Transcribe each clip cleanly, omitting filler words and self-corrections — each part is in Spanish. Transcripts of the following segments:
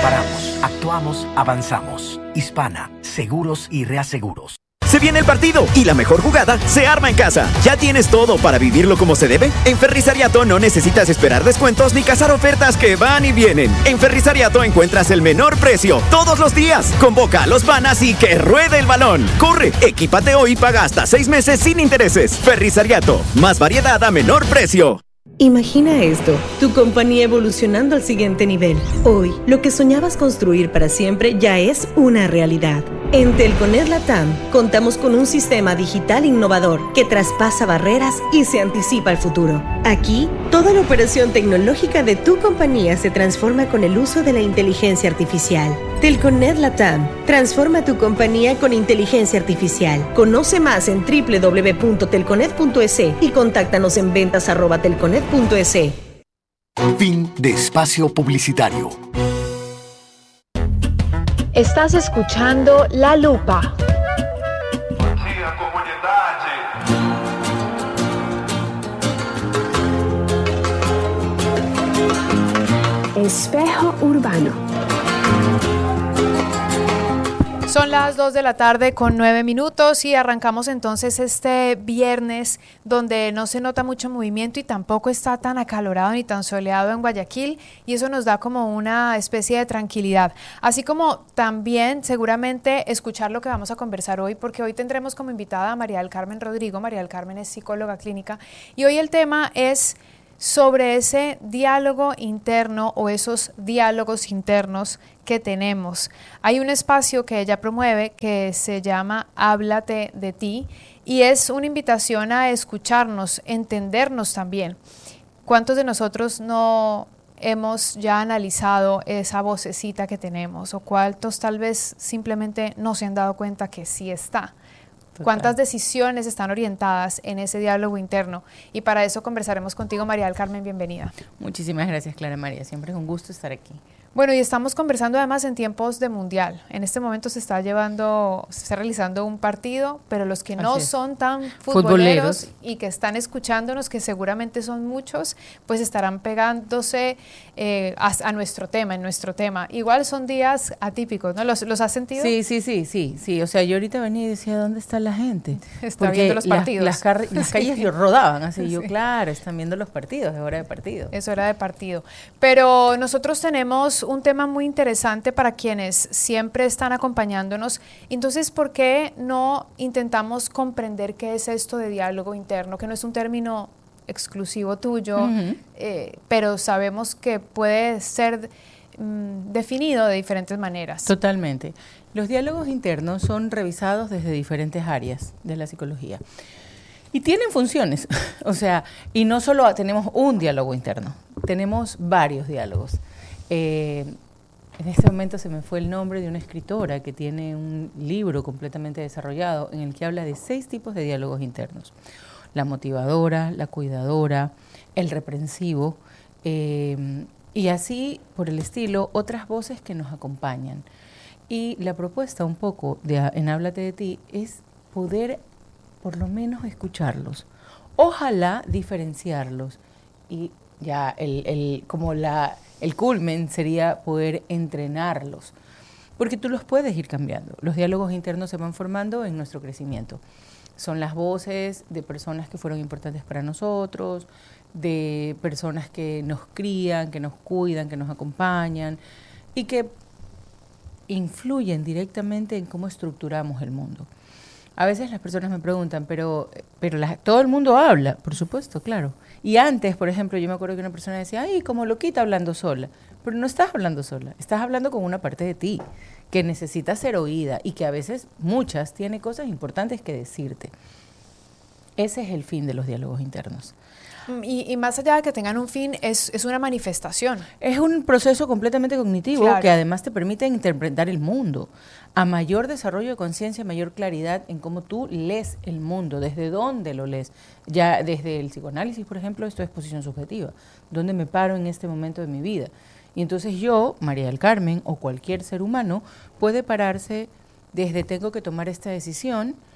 preparamos, actuamos, avanzamos. Hispana, seguros y reaseguros. Se viene el partido y la mejor jugada se arma en casa. ¿Ya tienes todo para vivirlo como se debe? En Ferrisariato no necesitas esperar descuentos ni cazar ofertas que van y vienen. En Ferrisariato encuentras el menor precio todos los días. Convoca a los panas y que ruede el balón. Corre, equípate hoy y paga hasta 6 meses sin intereses. Ferrisariato, más variedad a menor precio. Imagina esto, tu compañía evolucionando al siguiente nivel. Hoy, lo que soñabas construir para siempre ya es una realidad. En Telconet Latam, contamos con un sistema digital innovador que traspasa barreras y se anticipa al futuro. Aquí, toda la operación tecnológica de tu compañía se transforma con el uso de la inteligencia artificial. Telconet Latam, transforma tu compañía con inteligencia artificial. Conoce más en www.telconet.es y contáctanos en ventas@telconet.es. Fin de espacio publicitario. Estás escuchando La Lupa. Espejo Urbano. Son las 2 de la tarde con 9 minutos y arrancamos entonces este viernes donde no se nota mucho movimiento y tampoco está tan acalorado ni tan soleado en Guayaquil, y eso nos da como una especie de tranquilidad. Así como también seguramente escuchar lo que vamos a conversar hoy, porque hoy tendremos como invitada a María del Carmen Rodrigo. María del Carmen es psicóloga clínica y hoy el tema es sobre ese diálogo interno o esos diálogos internos que tenemos. Hay un espacio que ella promueve que se llama Háblate de ti y es una invitación a escucharnos, entendernos también. ¿Cuántos de nosotros no hemos ya analizado esa vocecita que tenemos o cuántos tal vez simplemente no se han dado cuenta que sí está? ¿Cuántas decisiones están orientadas en ese diálogo interno? Y para eso conversaremos contigo, María del Carmen, bienvenida. Muchísimas gracias, Clara María, siempre es un gusto estar aquí. Bueno, y estamos conversando además en tiempos de mundial. En este momento se está realizando un partido, pero los que no son tan futboleros y que están escuchándonos, que seguramente son muchos, pues estarán pegándose a nuestro tema, en nuestro tema. Igual son días atípicos, ¿no? ¿Los has sentido? Sí. O sea, yo ahorita venía y decía, ¿dónde está la gente? Está viendo los partidos. Las calles lo rodaban, así yo, claro, están viendo los partidos, es hora de partido. Es hora de partido. Pero nosotros tenemos un tema muy interesante para quienes siempre están acompañándonos. Entonces, ¿por qué no intentamos comprender qué es esto de diálogo interno? Que no es un término exclusivo tuyo, pero sabemos que puede ser definido de diferentes maneras. Totalmente. Los diálogos internos son revisados desde diferentes áreas de la psicología. Y tienen funciones, o sea, y no solo tenemos un diálogo interno, tenemos varios diálogos. En este momento se me fue el nombre de una escritora que tiene un libro completamente desarrollado en el que habla de 6 tipos de diálogos internos. La motivadora, la cuidadora, el reprensivo, y así por el estilo, otras voces que nos acompañan. Y la propuesta un poco en Háblate de ti es poder por lo menos escucharlos. Ojalá diferenciarlos y ya el culmen sería poder entrenarlos, porque tú los puedes ir cambiando. Los diálogos internos se van formando en nuestro crecimiento. Son las voces de personas que fueron importantes para nosotros, de personas que nos crían, que nos cuidan, que nos acompañan y que influyen directamente en cómo estructuramos el mundo. A veces las personas me preguntan, pero todo el mundo habla, por supuesto, claro. Y antes, por ejemplo, yo me acuerdo que una persona decía, ay, como loquita hablando sola. Pero no estás hablando sola, estás hablando con una parte de ti que necesita ser oída y que a veces, muchas, tiene cosas importantes que decirte. Ese es el fin de los diálogos internos. Y más allá de que tengan un fin, es una manifestación. Es un proceso completamente cognitivo, claro, que además te permite interpretar el mundo. A mayor desarrollo de conciencia, mayor claridad en cómo tú lees el mundo, desde dónde lo lees. Ya desde el psicoanálisis, por ejemplo, esto es posición subjetiva. ¿Dónde me paro en este momento de mi vida? Y entonces yo, María del Carmen, o cualquier ser humano, puede pararse desde tengo que tomar esta decisión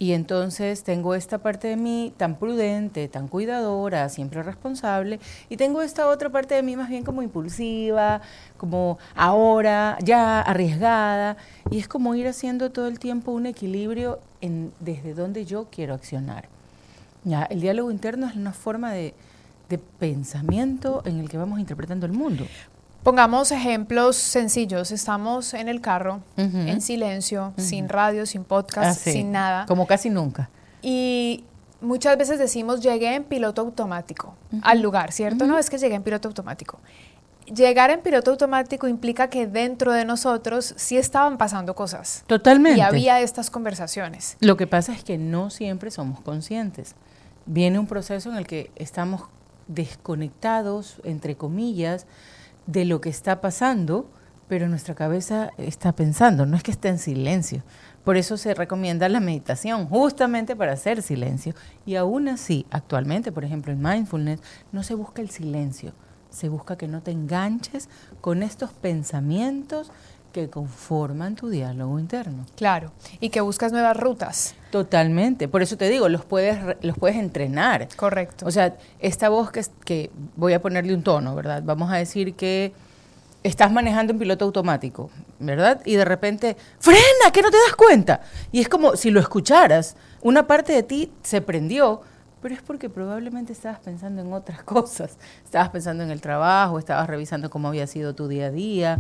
Y entonces tengo esta parte de mí tan prudente, tan cuidadora, siempre responsable, y tengo esta otra parte de mí más bien como impulsiva, como ahora, ya arriesgada, y es como ir haciendo todo el tiempo un equilibrio desde donde yo quiero accionar. Ya, el diálogo interno es una forma de pensamiento en el que vamos interpretando el mundo. Pongamos ejemplos sencillos. Estamos en el carro, en silencio, sin radio, sin podcast, sin nada. Como casi nunca. Y muchas veces decimos, llegué en piloto automático al lugar, ¿cierto? No, es que llegué en piloto automático. Llegar en piloto automático implica que dentro de nosotros sí estaban pasando cosas. Totalmente. Y había estas conversaciones. Lo que pasa es que no siempre somos conscientes. Viene un proceso en el que estamos desconectados, entre comillas, de lo que está pasando, pero nuestra cabeza está pensando, no es que esté en silencio. Por eso se recomienda la meditación, justamente para hacer silencio. Y aún así, actualmente, por ejemplo, en mindfulness, no se busca el silencio, se busca que no te enganches con estos pensamientos que conforman tu diálogo interno. Claro, y que buscas nuevas rutas. Totalmente, por eso te digo, los puedes entrenar. Correcto. O sea, esta voz que voy a ponerle un tono, ¿verdad? Vamos a decir que estás manejando en piloto automático, ¿verdad? Y de repente, ¡frena! ¿Que no te das cuenta? Y es como si lo escucharas, una parte de ti se prendió, pero es porque probablemente estabas pensando en otras cosas. Estabas pensando en el trabajo, estabas revisando cómo había sido tu día a día.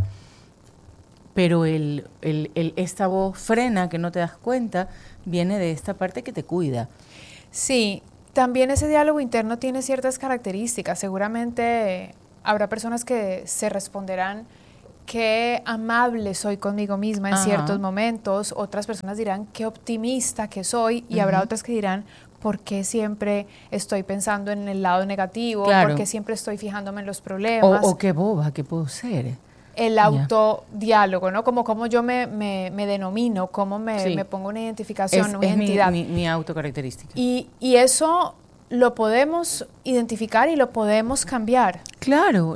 Pero esta voz frena, que no te das cuenta, viene de esta parte que te cuida. Sí, también ese diálogo interno tiene ciertas características. Seguramente habrá personas que se responderán qué amable soy conmigo misma en ciertos momentos. Otras personas dirán qué optimista que soy. Y habrá otras que dirán por qué siempre estoy pensando en el lado negativo, por qué siempre estoy fijándome en los problemas. O qué boba que puedo ser. El autodiálogo, ¿no? Como yo me denomino, cómo me pongo una identificación, una identidad. Mi autocaracterística. Y eso lo podemos identificar y lo podemos cambiar. Claro,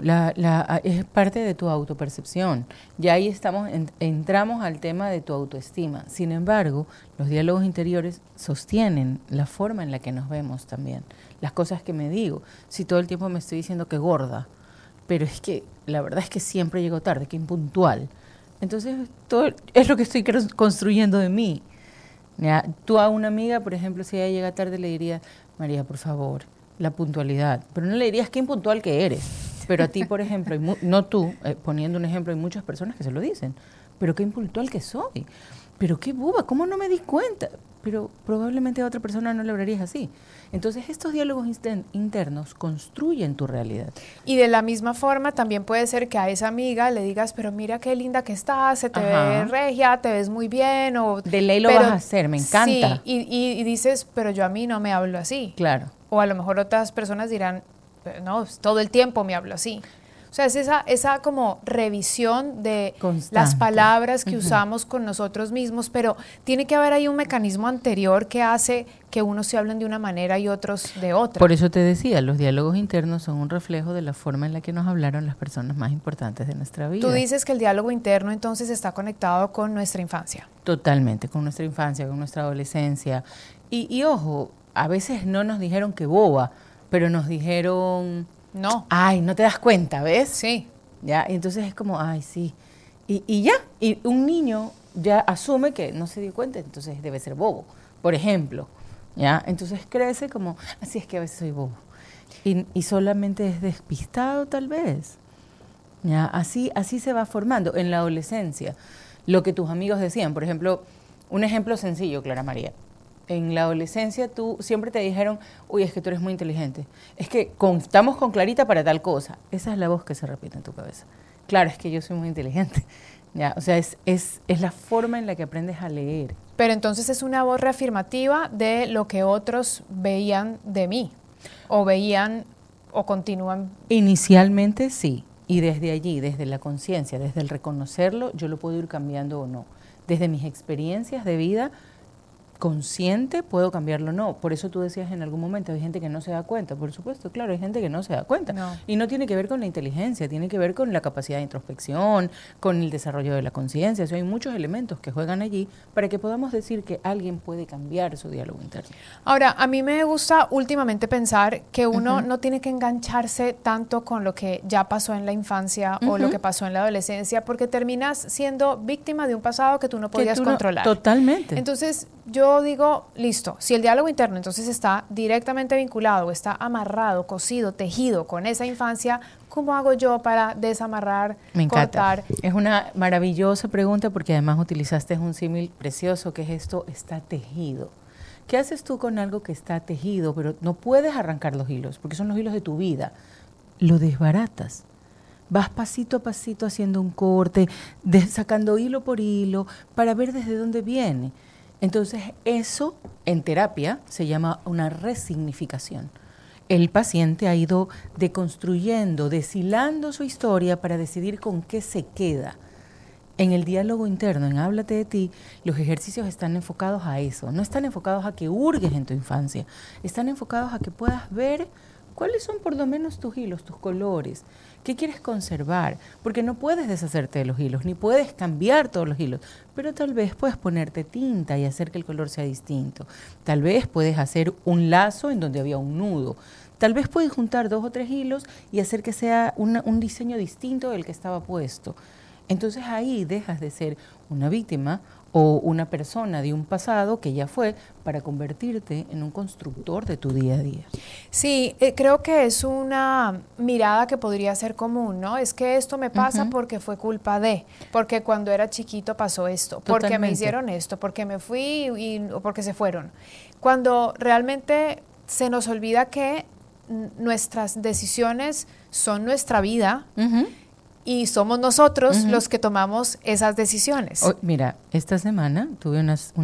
es parte de tu autopercepción. Ya ahí entramos al tema de tu autoestima. Sin embargo, los diálogos interiores sostienen la forma en la que nos vemos también. Las cosas que me digo. Si todo el tiempo me estoy diciendo que gorda, pero es que la verdad es que siempre llego tarde, que impuntual. Entonces, todo es lo que estoy construyendo de mí. ¿Ya? Tú a una amiga, por ejemplo, si ella llega tarde, le dirías, María, por favor, la puntualidad. Pero no le dirías qué impuntual que eres. Pero a ti, por ejemplo, no tú, poniendo un ejemplo, hay muchas personas que se lo dicen. Pero qué impuntual que soy. Pero qué boba, ¿cómo no me di cuenta? Pero probablemente a otra persona no le hablarías así. Entonces, estos diálogos internos construyen tu realidad. Y de la misma forma, también puede ser que a esa amiga le digas, pero mira qué linda que estás, se te ve regia, te ves muy bien. O, de ley lo vas a hacer, me encanta. Sí, y dices, pero yo a mí no me hablo así. Claro. O a lo mejor otras personas dirán, no, todo el tiempo me hablo así. O sea, es esa como revisión de constante. Las palabras que usamos con nosotros mismos, pero tiene que haber ahí un mecanismo anterior que hace que unos se hablen de una manera y otros de otra. Por eso te decía, los diálogos internos son un reflejo de la forma en la que nos hablaron las personas más importantes de nuestra vida. Tú dices que el diálogo interno entonces está conectado con nuestra infancia. Totalmente, con nuestra infancia, con nuestra adolescencia. Y ojo, a veces no nos dijeron que boba, pero nos dijeron... No. Ay, no te das cuenta, ¿ves? Sí. Ya, y entonces es como, ay, sí. Y ya, y un niño ya asume que no se dio cuenta, entonces debe ser bobo, por ejemplo. ¿Ya? Entonces crece como, así es que a veces soy bobo. Y solamente es despistado, tal vez. ¿Ya? Así se va formando en la adolescencia. Lo que tus amigos decían, por ejemplo, un ejemplo sencillo, Clara María. En la adolescencia tú siempre te dijeron, uy, es que tú eres muy inteligente. Es que estamos con Clarita para tal cosa. Esa es la voz que se repite en tu cabeza. Claro, es que yo soy muy inteligente. ¿Ya? O sea, es la forma en la que aprendes a leer. Pero entonces es una voz reafirmativa de lo que otros veían de mí. O veían o continúan. Inicialmente sí. Y desde allí, desde la conciencia, desde el reconocerlo, yo lo puedo ir cambiando o no. Desde mis experiencias de vida, consciente, puedo cambiarlo o no. Por eso tú decías en algún momento, hay gente que no se da cuenta. Por supuesto, claro, hay gente que no se da cuenta. No. Y no tiene que ver con la inteligencia, tiene que ver con la capacidad de introspección, con el desarrollo de la conciencia. O sea, hay muchos elementos que juegan allí para que podamos decir que alguien puede cambiar su diálogo interno. Ahora, a mí me gusta últimamente pensar que uno no tiene que engancharse tanto con lo que ya pasó en la infancia o lo que pasó en la adolescencia, porque terminas siendo víctima de un pasado que tú no podías controlar. Totalmente. Entonces, yo digo, listo, si el diálogo interno entonces está directamente vinculado, está amarrado, cosido, tejido con esa infancia, ¿cómo hago yo para desamarrar, Me encanta. cortar? Es una maravillosa pregunta porque además utilizaste un símil precioso que es esto está tejido. ¿Qué haces tú con algo que está tejido, pero no puedes arrancar los hilos, porque son los hilos de tu vida? Lo desbaratas. Vas pasito a pasito haciendo un corte, sacando hilo por hilo, para ver desde dónde viene. Entonces, eso en terapia se llama una resignificación. El paciente ha ido deconstruyendo, deshilando su historia para decidir con qué se queda. En el diálogo interno, en Háblate de ti, los ejercicios están enfocados a eso. No están enfocados a que hurgues en tu infancia. Están enfocados a que puedas ver cuáles son por lo menos tus hilos, tus colores. ¿Qué quieres conservar? Porque no puedes deshacerte de los hilos, ni puedes cambiar todos los hilos. Pero tal vez puedes ponerte tinta y hacer que el color sea distinto. Tal vez puedes hacer un lazo en donde había un nudo. Tal vez puedes juntar 2 o 3 hilos y hacer que sea un diseño distinto del que estaba puesto. Entonces ahí dejas de ser una víctima o una persona de un pasado que ya fue para convertirte en un constructor de tu día a día. Sí, creo que es una mirada que podría ser común, ¿no? Es que esto me pasa porque fue culpa de, porque cuando era chiquito pasó esto, porque me Totalmente. hicieron esto, porque me fui o porque se fueron. Cuando realmente se nos olvida que nuestras decisiones son nuestra vida, y somos nosotros los que tomamos esas decisiones. Mira, esta semana tuve una